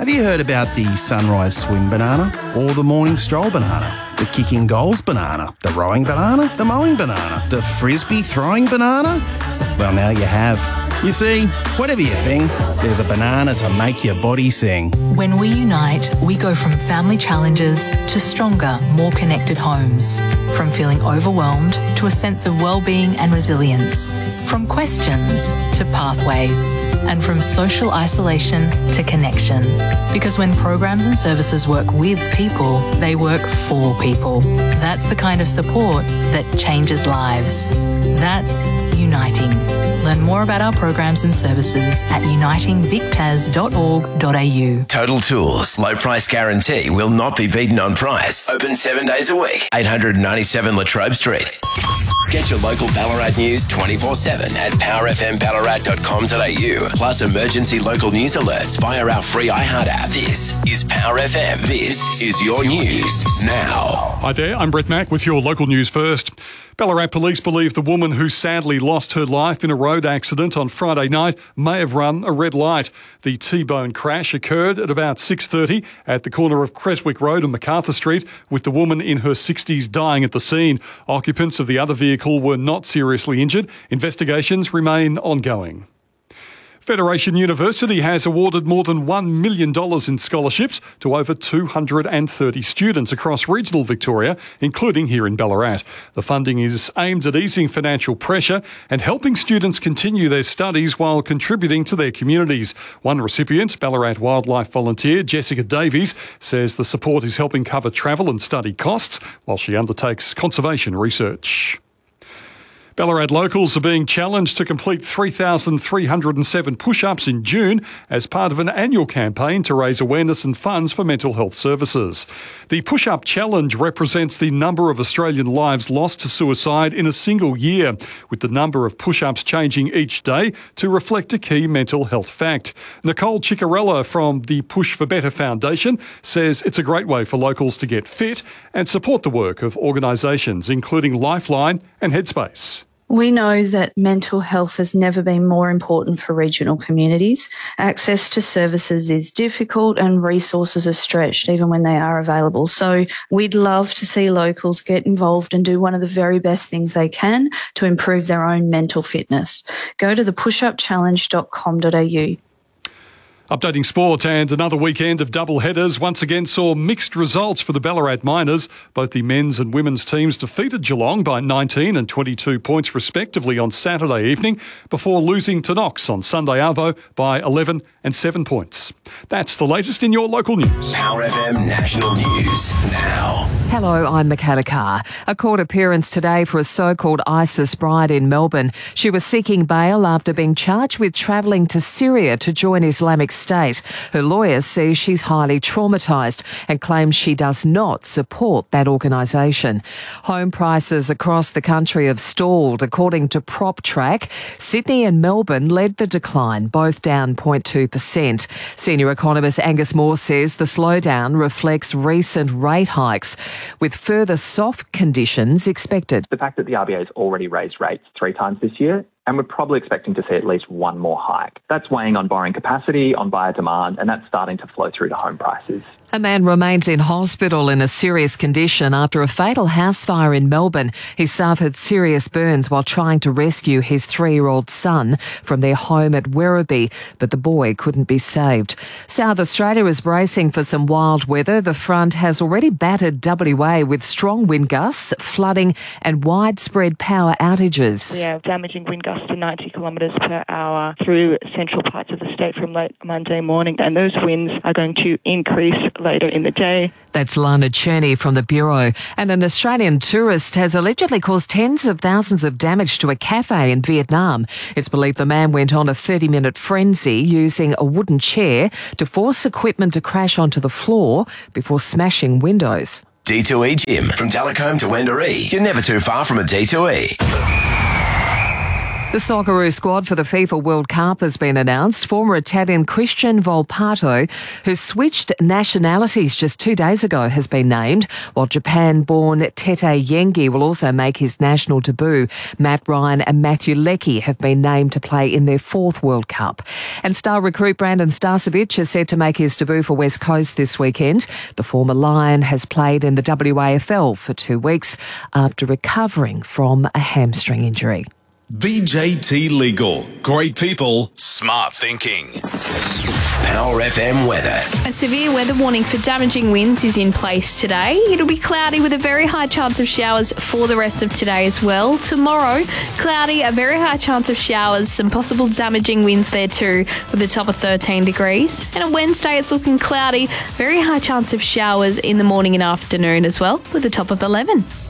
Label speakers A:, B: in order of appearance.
A: Have you heard about the sunrise swim banana or the morning stroll banana, the kicking goals banana, the rowing banana, the mowing banana, the frisbee throwing banana? Well, now you have. You see, whatever you think, there's a banana to make your body sing.
B: When we unite, we go from family challenges to stronger, more connected homes. From feeling overwhelmed to a sense of well-being and resilience. From questions to pathways. And from social isolation to connection. Because when programs and services work with people, they work for people. That's the kind of support that changes lives. That's uniting. Learn more about our programs and services at unitingvictas.org.au.
C: Total Tools. Low price guarantee will not be beaten on price. Open 7 days a week. 897 Latrobe Street. Get your local Ballarat news 24/7 at powerfmballarat.com.au. Plus emergency local news alerts via our free iHeart app. This is Power FM. This is your news now.
D: Hi there, I'm Brett Mack with your local news first. Ballarat police believe the woman who sadly lost her life in a road accident on Friday night may have run a red light. The T-bone crash occurred at about 6:30 at the corner of Creswick Road and MacArthur Street, with the woman in her 60s dying at the scene. Occupants of the other vehicle were not seriously injured. Investigations remain ongoing. Federation University has awarded more than $1 million in scholarships to over 230 students across regional Victoria, including here in Ballarat. The funding is aimed at easing financial pressure and helping students continue their studies while contributing to their communities. One recipient, Ballarat wildlife volunteer Jessica Davies, says the support is helping cover travel and study costs while she undertakes conservation research. Ballarat locals are being challenged to complete 3,307 push-ups in June as part of an annual campaign to raise awareness and funds for mental health services. The push-up challenge represents the number of Australian lives lost to suicide in a single year, with the number of push-ups changing each day to reflect a key mental health fact. Nicole Ciccarella from the Push for Better Foundation says it's a great way for locals to get fit and support the work of organisations including Lifeline and Headspace.
E: We know that mental health has never been more important for regional communities. Access to services is difficult and resources are stretched even when they are available. So we'd love to see locals get involved and do one of the very best things they can to improve their own mental fitness. Go to thepushupchallenge.com.au.
D: Updating sport, and another weekend of double headers once again saw mixed results for the Ballarat Miners. Both the men's and women's teams defeated Geelong by 19 and 22 points respectively on Saturday evening before losing to Knox on Sunday Arvo by 11 and 7 points. That's the latest in your local news.
C: Power FM National News now.
F: Hello, I'm Michaela Carr. A court appearance today for a so-called ISIS bride in Melbourne. She was seeking bail after being charged with travelling to Syria to join Islamic State. Her lawyer says she's highly traumatised and claims she does not support that organisation. Home prices across the country have stalled, according to PropTrack. Sydney and Melbourne led the decline, both down 0.2%. Senior economist Angus Moore says the slowdown reflects recent rate hikes, with further soft conditions expected.
G: The fact that the RBA has already raised rates 3 times this year, and we're probably expecting to see at least one more hike. That's weighing on borrowing capacity, on buyer demand, and that's starting to flow through to home prices.
F: A man remains in hospital in a serious condition after a fatal house fire in Melbourne. He suffered serious burns while trying to rescue his 3-year-old son from their home at Werribee, but the boy couldn't be saved. South Australia is bracing for some wild weather. The front has already battered WA with strong wind gusts, flooding and widespread power outages.
H: We have damaging wind gusts to 90 kilometres per hour through central parts of the state from late Monday morning, and those winds are going to increase later in the day.
F: That's Lana Cherney from the Bureau. And an Australian tourist has allegedly caused tens of thousands of damage to a cafe in Vietnam. It's believed the man went on a 30-minute frenzy using a wooden chair to force equipment to crash onto the floor before smashing windows.
C: D2E Gym. From Talcombe to Wendouree. You're never too far from a D2E.
F: The Socceroo squad for the FIFA World Cup has been announced. Former Italian Christian Volpato, who switched nationalities just 2 days ago, has been named, while Japan-born Tete Yengi will also make his national debut. Matt Ryan and Matthew Leckie have been named to play in their 4th World Cup. And star recruit Brandon Starcevic is set to make his debut for West Coast this weekend. The former Lion has played in the WAFL for 2 weeks after recovering from a hamstring injury.
I: VJT Legal. Great people, smart thinking.
C: Power FM weather.
J: A severe weather warning for damaging winds is in place today. It'll be cloudy with a very high chance of showers for the rest of today as well. Tomorrow, cloudy, a very high chance of showers, some possible damaging winds there too, with a top of 13 degrees. And on Wednesday, it's looking cloudy, very high chance of showers in the morning and afternoon as well, with a top of 11.